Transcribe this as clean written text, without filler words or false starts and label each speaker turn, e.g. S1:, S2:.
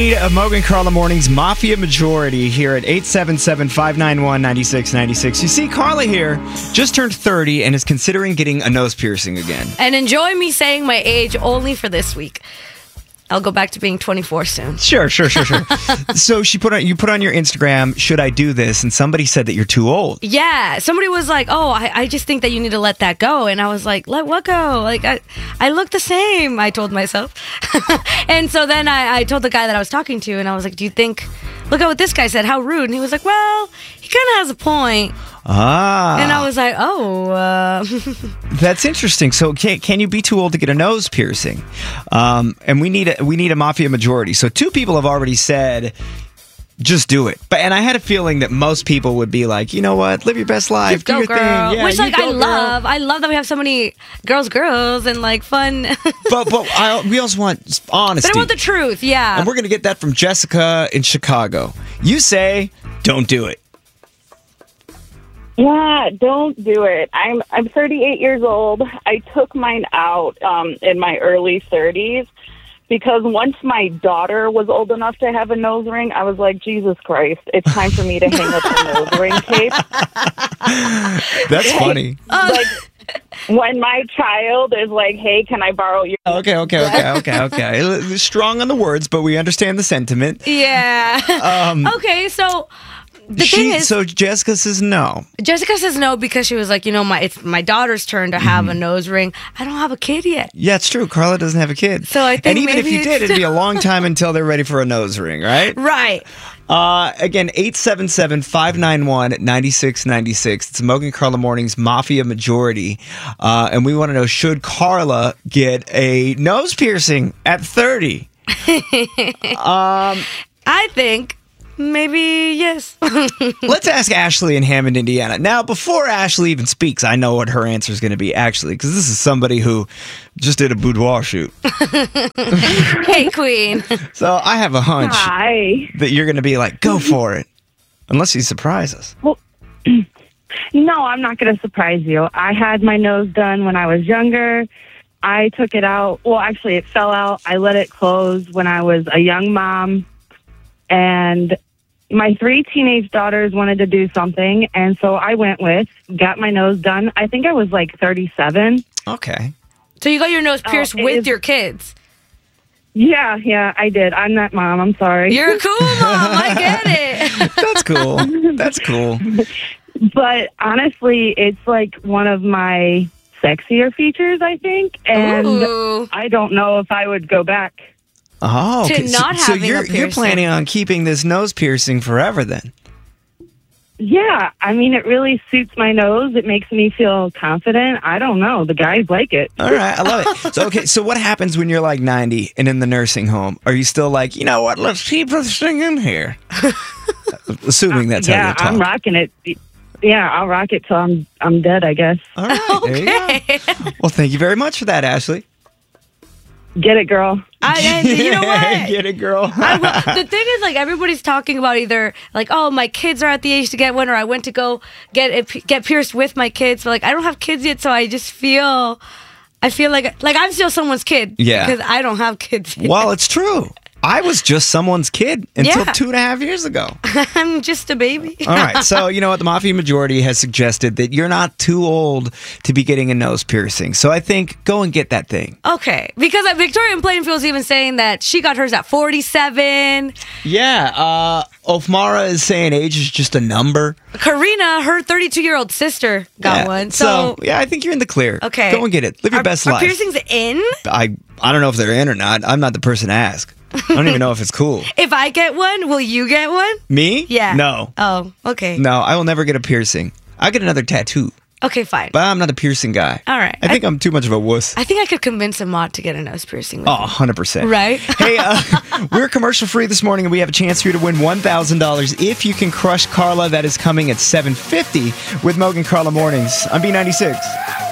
S1: need a Mogan Carla Mornings Mafia Majority here at 877-591-9696. You see, Carla here just turned 30 and is considering getting a nose piercing again.
S2: And enjoy me saying my age only for this week. I'll go back to being 24 soon.
S1: Sure. So you put on your Instagram, should I do this? And somebody said that you're too old.
S2: Yeah. Somebody was like, oh, I just think that you need to let that go. And I was like, let what go? Like, I look the same, I told myself. And so then I told the guy that I was talking to, and I was like, do you think, look at what this guy said, how rude. And he was like, well, he kind of has a point. And I was like,
S1: That's interesting. So can you be too old to get a nose piercing? And we need a Mafia Majority. So 2 people have already said, just do it. And I had a feeling that most people would be like, you know what, live your best life, do your thing. Yeah,
S2: which like I love that we have so many girls and like fun.
S1: but we also want honesty.
S2: But I want the truth, yeah.
S1: And we're gonna get that from Jessica in Chicago. You say, don't do it.
S3: Yeah, don't do it. I'm 38 years old. I took mine out in my early 30s because once my daughter was old enough to have a nose ring, I was like, Jesus Christ, it's time for me to hang up the nose ring tape.
S1: That's funny.
S3: Like, when my child is like, hey, can I borrow your...
S1: Okay. Strong on the words, but we understand the sentiment.
S2: Yeah. Okay, so... The thing is,
S1: so Jessica says no.
S2: Jessica says no because she was like, it's my daughter's turn to have a nose ring. I don't have a kid yet.
S1: Yeah, it's true. Carla doesn't have a kid.
S2: So I think
S1: and even if you did, it'd be a long time until they're ready for a nose ring, right?
S2: Right.
S1: Again, 877-591-9696. It's Mogan Carla Mornings Mafia Majority. And we want to know, should Carla get a nose piercing at 30?
S2: I think... maybe yes.
S1: Let's ask Ashley in Hammond, Indiana. Now, before Ashley even speaks, I know what her answer is going to be, actually, because this is somebody who just did a boudoir shoot.
S2: Hey, Queen.
S1: So I have a hunch
S3: Hi.
S1: that you're going to be like, go for it, unless you surprise us.
S3: Well, no, I'm not going to surprise you. I had my nose done when I was younger. I took it out. Well, actually, it fell out. I let it close when I was a young mom. And my 3 teenage daughters wanted to do something, and so I got my nose done. I think I was like 37.
S1: Okay.
S2: So you got your nose pierced with your kids?
S3: Yeah, I did. I'm that mom. I'm sorry.
S2: You're a cool mom. I get it.
S1: That's cool.
S3: But honestly, it's like one of my sexier features, I think. And
S2: Ooh.
S3: I don't know if I would go back.
S1: Oh, okay. So you're planning on keeping this nose piercing forever then?
S3: Yeah, I mean, it really suits my nose. It makes me feel confident. I don't know. The guys like it.
S1: All right, I love it. So what happens when you're like 90 and in the nursing home? Are you still like, you know what, let's keep this thing in here? Assuming that's how you talk.
S3: Yeah, I'm rocking it. Yeah, I'll rock it till I'm dead, I guess.
S1: All right, there you go. Well, thank you very much for that, Ashley.
S3: Get it, girl.
S2: You know what?
S1: Get it, girl.
S2: The thing is, like, everybody's talking about either, like, oh, my kids are at the age to get one, or I went to go get pierced with my kids. But, like, I don't have kids yet, so I just feel like I'm still someone's kid.
S1: Yeah.
S2: Because I don't have kids yet.
S1: Well, it's true. I was just someone's kid until 2.5 years ago.
S2: I'm just a baby.
S1: All right. So, you know what? The Mafia Majority has suggested that you're not too old to be getting a nose piercing. So I think go and get that thing.
S2: Okay. Because Victoria in Plainfield's even saying that she got hers at 47.
S1: Yeah. Ofmara is saying age is just a number.
S2: Karina, her 32-year-old sister got one. So,
S1: yeah, I think you're in the clear.
S2: Okay.
S1: Go and get it. Live your best life.
S2: Are piercings in?
S1: I don't know if they're in or not. I'm not the person to ask. I don't even know if it's cool.
S2: If I get one, will you get one?
S1: Me?
S2: Yeah.
S1: No.
S2: Oh, okay.
S1: No, I will never get a piercing. I'll get another tattoo.
S2: Okay, fine.
S1: But I'm not a piercing guy.
S2: All right.
S1: I think I'm too much of a wuss.
S2: I think I could convince Ahmad to get a nose piercing. With
S1: 100%.
S2: Right?
S1: Hey, we're commercial free this morning, and we have a chance for you to win $1,000 if you can crush Carla. That is coming at 7:50 with Mogan Carla Mornings on B96.